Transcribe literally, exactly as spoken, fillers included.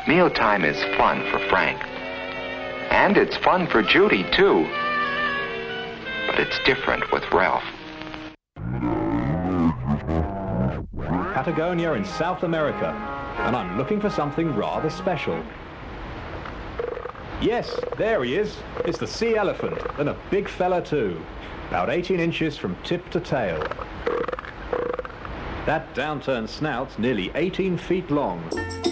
Mealtime is fun for Frank. And it's fun for Judy, too. But it's different with Ralph. Patagonia in South America, and I'm looking for something rather special. Yes, there he is. It's the sea elephant, and a big fella too. About eighteen inches from tip to tail. That downturned snout's nearly eighteen feet long.